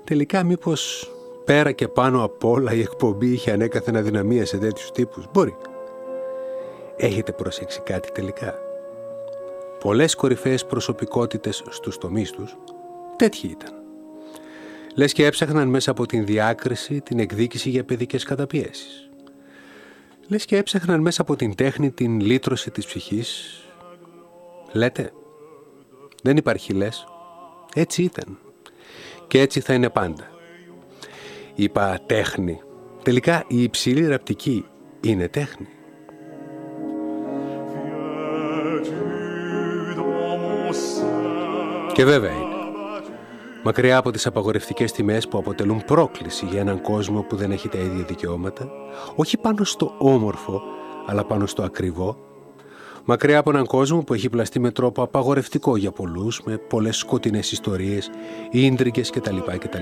Τελικά μήπως πέρα και πάνω απ' όλα η εκπομπή είχε ανέκαθεν αδυναμία σε τέτοιους τύπους? Μπορεί. Έχετε προσέξει κάτι τελικά? Πολλές κορυφαίες προσωπικότητες στους τομείς τους τέτοιοι ήταν. Λες και έψαχναν μέσα από την διάκριση την εκδίκηση για παιδικές καταπιέσεις. Λες και έψαχναν μέσα από την τέχνη την λύτρωση της ψυχής. Λέτε? Δεν υπάρχει λες. Έτσι ήταν. Και έτσι θα είναι πάντα. Είπα τέχνη. Τελικά η υψηλή ραπτική είναι τέχνη. Και βέβαια είναι. Μακριά από τις απαγορευτικές τιμές που αποτελούν πρόκληση για έναν κόσμο που δεν έχει τα ίδια δικαιώματα, όχι πάνω στο όμορφο, αλλά πάνω στο ακριβό, μακριά από έναν κόσμο που έχει πλαστεί με τρόπο απαγορευτικό για πολλούς, με πολλές σκοτεινές ιστορίες, ίντριγκες κτλ.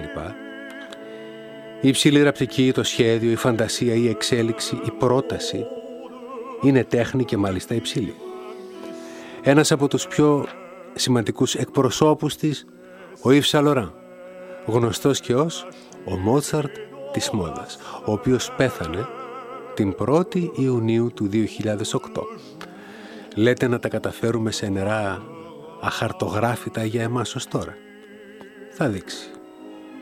Η υψηλή ραπτική, το σχέδιο, η φαντασία, η εξέλιξη, η πρόταση είναι τέχνη και μάλιστα υψηλή. Ένας από τους πιο σημαντικούς εκπροσώπους της, ο Ιβ Σεν Λοράν, γνωστός και ως ο Μότσαρτ της μόδας, ο οποίος πέθανε την 1η Ιουνίου του 2008. Λέτε να τα καταφέρουμε σε νερά αχαρτογράφητα για εμάς ως τώρα? Θα δείξει.